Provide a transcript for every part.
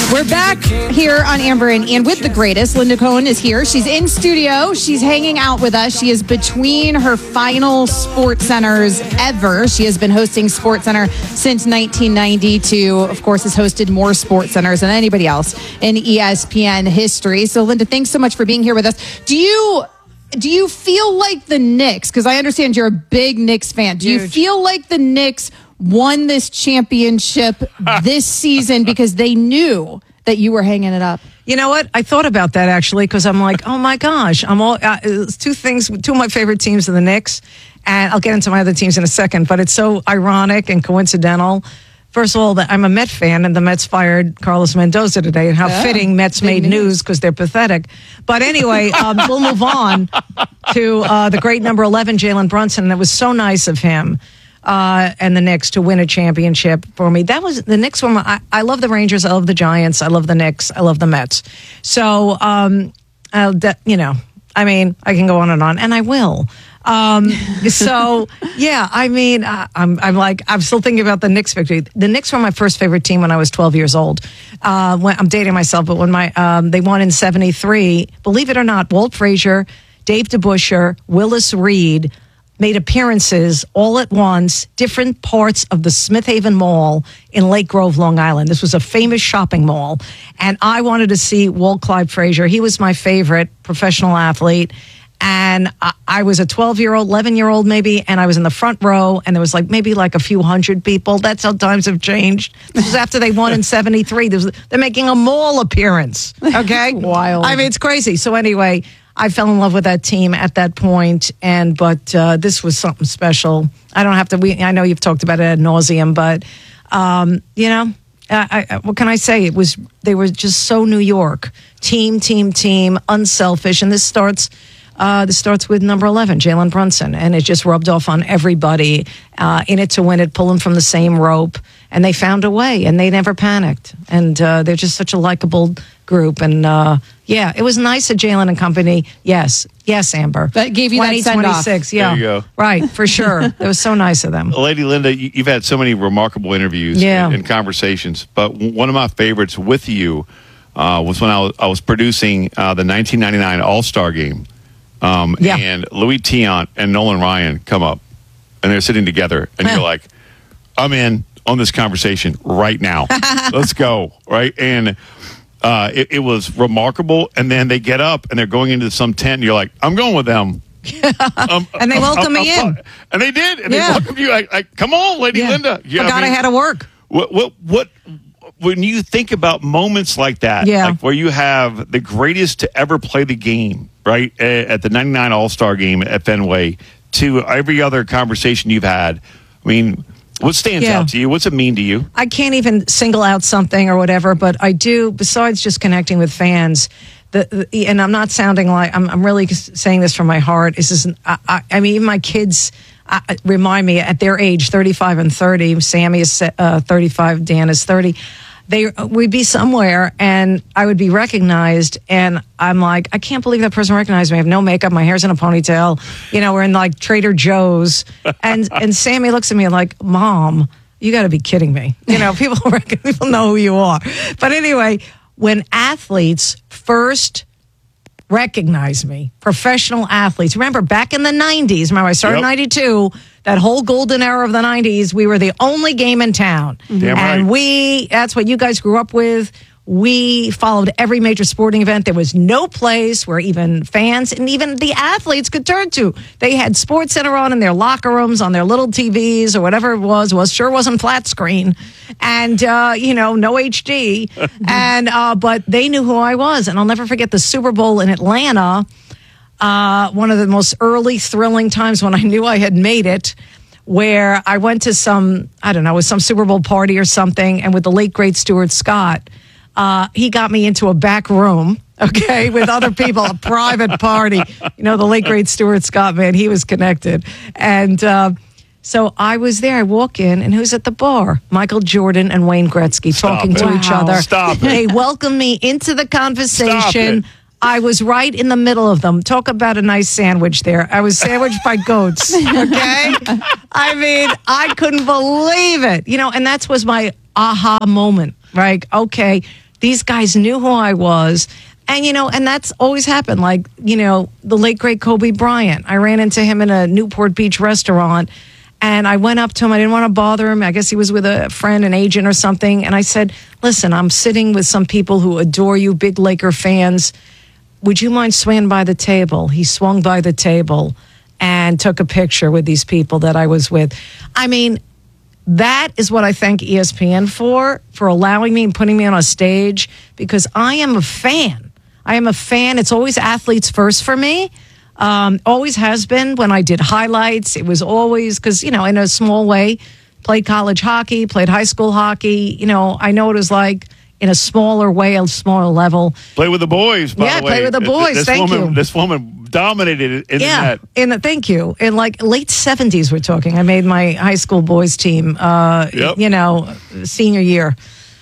We're back here on Amber and with the greatest. Linda Cohen is here. She's in studio. She's hanging out with us. She is between her final Sports Centers ever. She has been hosting Sports Center since 1992. Of course, has hosted more Sports Centers than anybody else in ESPN history. So, Linda, thanks so much for being here with us. Do you feel like the Knicks, because I understand you're a big Knicks fan, do you feel like the Knicks won this championship this season because they knew that you were hanging it up? You know what? I thought about that actually because I'm like, oh my gosh, it's two of my favorite teams are the Knicks, and I'll get into my other teams in a second, but it's so ironic and coincidental. First of all, that I'm a Met fan, and the Mets fired Carlos Mendoza today, and how fitting Mets made news because they're pathetic. But anyway, we'll move on to the great number 11, Jalen Brunson. That was so nice of him and the Knicks to win a championship for me. That was the Knicks. I love the Rangers. I love the Giants. I love the Knicks. I love the Mets. So, I can go on, and I will. I'm still thinking about the Knicks victory. The Knicks were my first favorite team when I was 12 years old. I'm dating myself, but when they won in 73, believe it or not, Walt Frazier, Dave DeBusschere, Willis Reed made appearances all at once, different parts of the Smith Haven Mall in Lake Grove, Long Island. This was a famous shopping mall, and I wanted to see Walt Clyde Frazier. He was my favorite professional athlete. And I was a 12-year-old, 11-year-old maybe, and I was in the front row, and there was maybe a few hundred people. That's how times have changed. This was after they won in 73. They're making a mall appearance, okay? Wild. It's crazy. So anyway, I fell in love with that team at that point, but this was something special. I don't have to, I know you've talked about it ad nauseum, but, what can I say? They were just so New York. Team, unselfish, and this starts with number 11, Jalen Brunson, and it just rubbed off on everybody in it to win it, pulling from the same rope, and they found a way, and they never panicked, and they're just such a likable group, and it was nice of Jalen and company. Yes, Amber. That gave you that send-off. 2026, yeah. There you go. Right, for sure. It was so nice of them. Lady Linda, you've had so many remarkable interviews and conversations, but one of my favorites with you was when I was producing the 1999 All-Star Game. And Louis Tiant and Nolan Ryan come up, and they're sitting together, and you're like, I'm in on this conversation right now. Let's go, right? And it was remarkable, and then they get up, and they're going into some tent, and you're like, I'm going with them. And they welcome me in. And they did, and they welcomed you. Like, come on, Lady Linda. I had to work. What when you think about moments like that, like where you have the greatest to ever play the game, right, at the 99 All-Star game at Fenway, to every other conversation you've had, what stands out to you? What's it mean to you? I can't even single out something or whatever, but I do, besides just connecting with fans, and I'm not sounding like, I'm really saying this from my heart, even my kids remind me at their age, 35 and 30, Sammy is 35, Dan is 30, we'd be somewhere and I would be recognized, and I'm like, I can't believe that person recognized me. I have no makeup, my hair's in a ponytail, we're in Trader Joe's, and Sammy looks at me like, Mom, you got to be kidding me. People know who you are. But anyway, when athletes first recognize me, professional athletes, remember back in the 90s, I started in 92, that whole golden era of the 90s, we were the only game in town. Damn and right. That's what you guys grew up with. We followed every major sporting event. There was no place where even fans and even the athletes could turn to. They had Sports Center on in their locker rooms, on their little TVs or whatever it was sure wasn't flat screen, and no HD. And but they knew who I was, and I'll never forget the Super Bowl in Atlanta. One of the most early thrilling times when I knew I had made it, where I went to some Super Bowl party or something, and with the late great Stuart Scott. He got me into a back room, with other people, a private party. The late, great Stuart Scott, man, he was connected. And so I was there. I walk in, and who's at the bar? Michael Jordan and Wayne Gretzky talking to each other. Stop it. They welcomed me into the conversation. I was right in the middle of them. Talk about a nice sandwich there. I was sandwiched by goats, okay? I couldn't believe it. And that was my aha moment, right? Okay, these guys knew who I was. And, and that's always happened. Like, the late, great Kobe Bryant. I ran into him in a Newport Beach restaurant, and I went up to him. I didn't want to bother him. I guess he was with a friend, an agent or something. And I said, listen, I'm sitting with some people who adore you, big Laker fans. Would you mind swinging by the table? He swung by the table and took a picture with these people that I was with. I mean, that is what I thank ESPN for allowing me and putting me on a stage, because I am a fan. I am a fan. It's always athletes first for me. Always has been. When I did highlights, it was always because, in a small way, played college hockey, played high school hockey. I know what it was like in a smaller way, a smaller level. Play with the boys, by the way. Play with the boys. Thank you. This woman dominated in the net. Thank you. In like late 70s, we're talking. I made my high school boys team, senior year.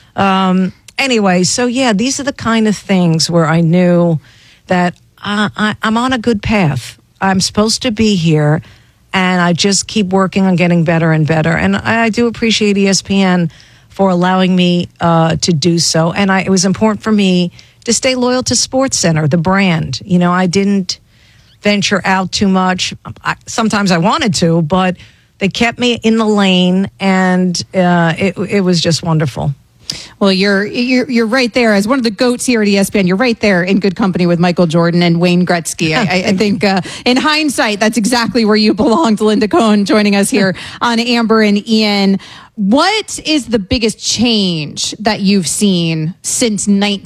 Anyway, so these are the kind of things where I knew that I'm on a good path. I'm supposed to be here, and I just keep working on getting better and better. And I do appreciate ESPN for allowing me to do so. And it was important for me to stay loyal to SportsCenter, the brand. I didn't venture out too much. Sometimes I wanted to, but they kept me in the lane, and it was just wonderful. Well, you're right there as one of the GOATs here at ESPN. You're right there in good company with Michael Jordan and Wayne Gretzky. I think in hindsight, that's exactly where you belong. To Linda Cohn joining us here on Amber and Ian. What is the biggest change that you've seen since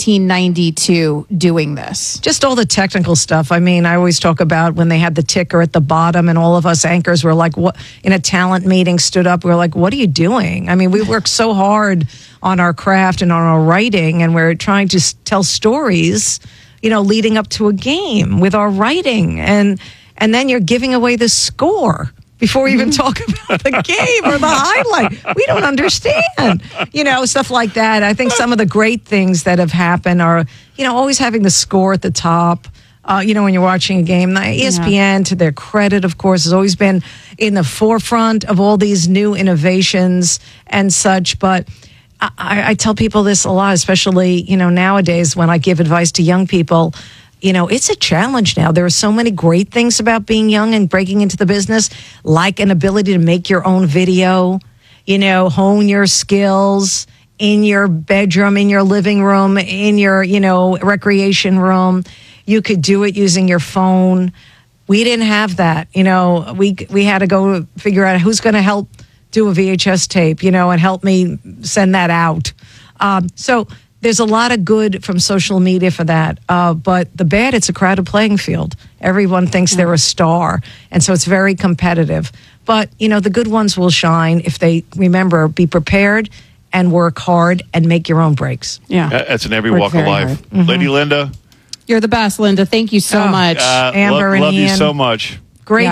1992 doing this? Just all the technical stuff. I mean, I always talk about when they had the ticker at the bottom and all of us anchors were like, what, in a talent meeting stood up. We were like, what are you doing? I mean, we work so hard on our craft and on our writing, and we're trying to tell stories, leading up to a game with our writing. And then you're giving away the score before we even talk about the game or the highlight. We don't understand, stuff like that. I think some of the great things that have happened are, always having the score at the top. When you're watching a game, ESPN, to their credit, of course, has always been in the forefront of all these new innovations and such. But I tell people this a lot, especially, nowadays when I give advice to young people. It's a challenge now. There are so many great things about being young and breaking into the business, like an ability to make your own video, hone your skills in your bedroom, in your living room, in your, recreation room. You could do it using your phone. We didn't have that. We had to go figure out who's going to help do a VHS tape, and help me send that out. So there's a lot of good from social media for that. But the bad, it's a crowded playing field. Everyone thinks they're a star. And so it's very competitive. But, the good ones will shine if they remember, be prepared and work hard and make your own breaks. Yeah. That's in every walk of life. Mm-hmm. Lady Linda. You're the best, Linda. Thank you so much. Amber and love Ian. You so much. Great.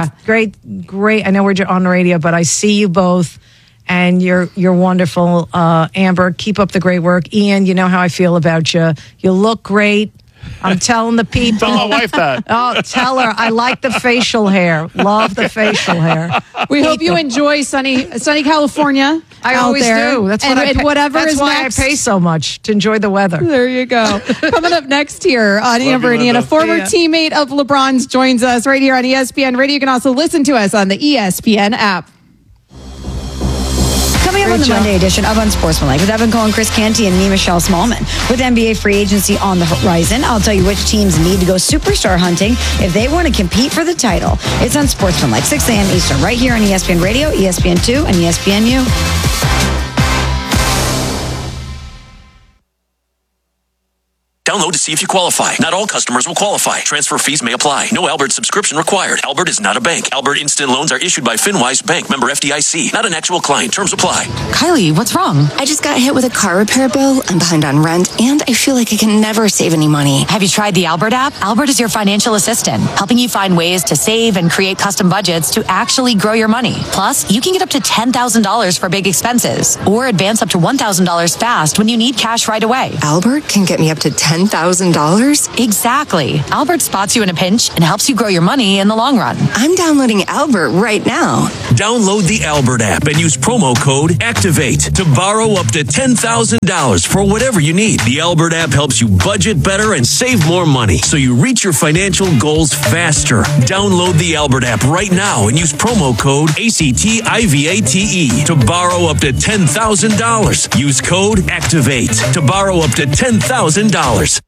I know we're on the radio, but I see you both. And you're wonderful, Amber. Keep up the great work. Ian, you know how I feel about you. You look great. I'm telling the people. Tell my wife that. Oh, tell her. I like the facial hair. Love the facial hair. We hope you enjoy sunny California. I always do. That's what I pay. That's why next. I pay so much, to enjoy the weather. There you go. Coming up next here on Amber and Ian, a former teammate of LeBron's joins us right here on ESPN Radio. You can also listen to us on the ESPN app. Coming up on the Monday edition of Unsportsmanlike with Evan Cohen, Chris Canty, and me, Michelle Smallman. With NBA free agency on the horizon, I'll tell you which teams need to go superstar hunting if they want to compete for the title. It's Unsportsmanlike, 6 a.m. Eastern, right here on ESPN Radio, ESPN2, and ESPNU. Download to see if you qualify. Not all customers will qualify. Transfer fees may apply. No Albert subscription required. Albert is not a bank. Albert Instant Loans are issued by FinWise Bank, member FDIC. Not an actual client. Terms apply. Kylie, what's wrong? I just got hit with a car repair bill. I'm behind on rent, and I feel like I can never save any money. Have you tried the Albert app? Albert is your financial assistant, helping you find ways to save and create custom budgets to actually grow your money. Plus, you can get up to $10,000 for big expenses, or advance up to $1,000 fast when you need cash right away. Albert can get me up to $10,000 $10,000? Exactly. Albert spots you in a pinch and helps you grow your money in the long run. I'm downloading Albert right now. Download the Albert app and use promo code ACTIVATE to borrow up to $10,000 for whatever you need. The Albert app helps you budget better and save more money so you reach your financial goals faster. Download the Albert app right now and use promo code ACTIVATE to borrow up to $10,000. Use code ACTIVATE to borrow up to $10,000.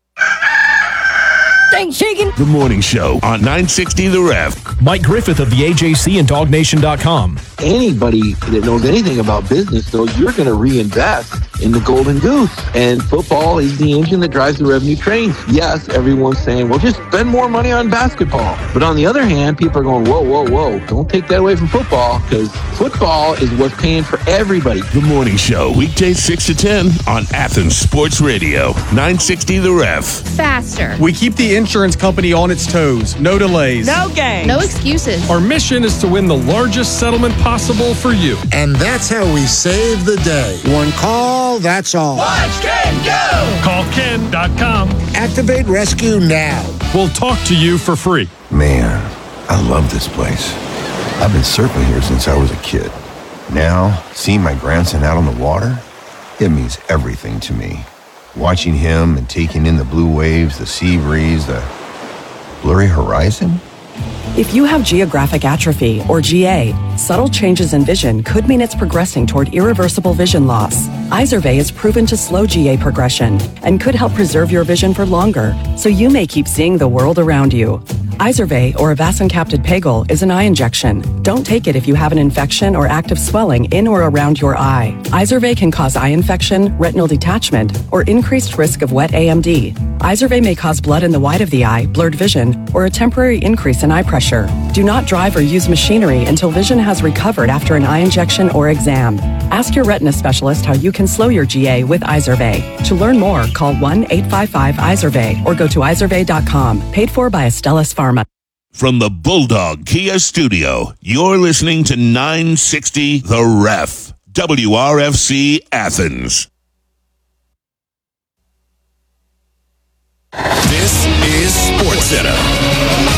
Thanks, Shakin'. The Morning Show on 960 The Ref. Mike Griffith of the AJC and DogNation.com. Anybody that knows anything about business knows you're going to reinvest in the golden goose. And football is the engine that drives the revenue train. Yes, everyone's saying, well, just spend more money on basketball. But on the other hand, people are going, whoa, whoa, whoa. Don't take that away from football, because football is what's paying for everybody. The Morning Show, weekdays 6 to 10 on Athens Sports Radio, 960 The Ref. Faster. We keep the insurance company on its toes. No delays. No games. No excuses. Our mission is to win the largest settlement possible for you. And that's how we save the day. One call, that's all. Watch Ken go! Call Ken.com. Activate Rescue now. We'll talk to you for free. Man, I love this place. I've been surfing here since I was a kid. Now, seeing my grandson out on the water, it means everything to me. Watching him and taking in the blue waves, the sea breeze, the blurry horizon. If you have geographic atrophy, or GA, subtle changes in vision could mean it's progressing toward irreversible vision loss. Izervay is proven to slow GA progression and could help preserve your vision for longer, so you may keep seeing the world around you. Izervay, or avacincaptad pegol, is an eye injection. Don't take it if you have an infection or active swelling in or around your eye. Izervay can cause eye infection, retinal detachment, or increased risk of wet AMD. Izervay may cause blood in the white of the eye, blurred vision, or a temporary increase in eye pressure. Do not drive or use machinery until vision has recovered after an eye injection or exam. Ask your retina specialist how you can slow your GA with Izervay. To learn more, call 1-855-IZERVAY or go to izervay.com. Paid for by Astellas Pharma. From the Bulldog Kia Studio, you're listening to 960 The Ref, WRFC Athens. This is SportsCenter.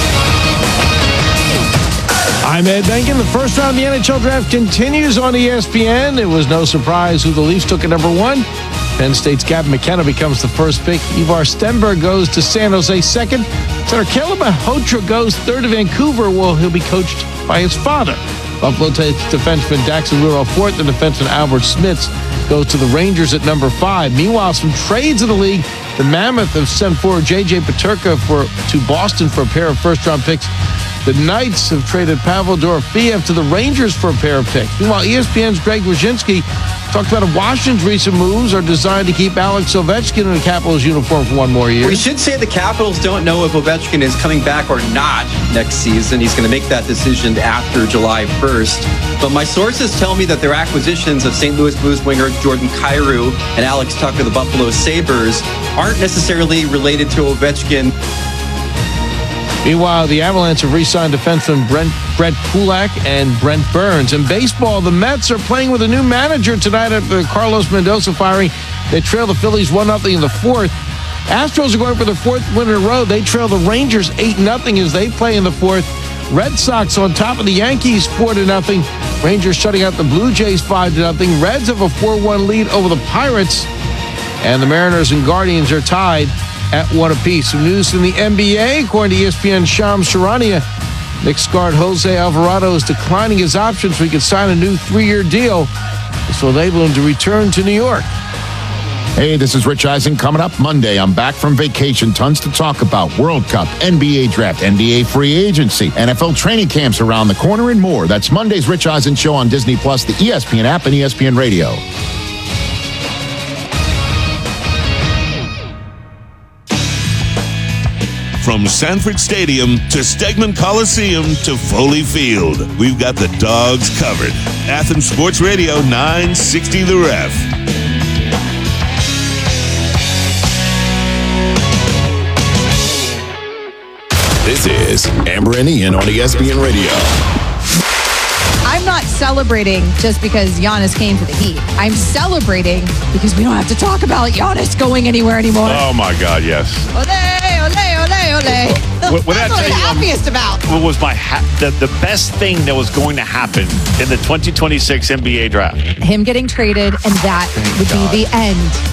I'm Ed Benkin. The first round of the NHL draft continues on ESPN. It was no surprise who the Leafs took at number 1. Penn State's Gavin McKenna becomes the first pick. Ivar Stenberg goes to San Jose second. Center Caleb Malhotra goes third to Vancouver, where he'll be coached by his father. Buffalo takes defenseman Daxon Rudolph fourth, and defenseman Albert Smits goes to the Rangers at number 5. Meanwhile, some trades in the league. The Mammoth have sent forward J.J. Peterka to Boston for a pair of first-round picks. The Knights have traded Pavel Dorofeyev to the Rangers for a pair of picks. Meanwhile, ESPN's Greg Wyshynski talked about how Washington's recent moves are designed to keep Alex Ovechkin in the Capitals uniform for one more year. We should say the Capitals don't know if Ovechkin is coming back or not next season. He's going to make that decision after July 1st. But my sources tell me that their acquisitions of St. Louis Blues winger Jordan Kyrou and Alex Tucker of the Buffalo Sabres aren't necessarily related to Ovechkin. Meanwhile, the Avalanche have re-signed defenseman Brett Kulak and Brent Burns. In baseball, the Mets are playing with a new manager tonight at the Carlos Mendoza firing. They trail the Phillies 1-0 in the fourth. Astros are going for their fourth win in a row. They trail the Rangers 8-0 as they play in the fourth. Red Sox on top of the Yankees 4-0. Rangers shutting out the Blue Jays 5-0. Reds have a 4-1 lead over the Pirates. And the Mariners and Guardians are tied at 1 apiece. Some news from the NBA. According to ESPN's Shams Charania, Knicks guard Jose Alvarado is declining his option so he can sign a new 3-year deal. This will enable him to return to New York. Hey, this is Rich Eisen. Coming up Monday, I'm back from vacation. Tons to talk about. World Cup, NBA draft, NBA free agency, NFL training camps around the corner, and more. That's Monday's Rich Eisen Show on Disney+, the ESPN app, and ESPN Radio. From Sanford Stadium to Stegman Coliseum to Foley Field, we've got the Dogs covered. Athens Sports Radio 960 The Ref. This is Amber and Ian on ESPN Radio. I'm not celebrating just because Giannis came to the Heat. I'm celebrating because we don't have to talk about Giannis going anywhere anymore. Oh, my God, yes. Ole, ole, ole, ole. What That's what I'm happiest about. What was the best thing that was going to happen in the 2026 NBA draft? Him getting traded, and that would be the end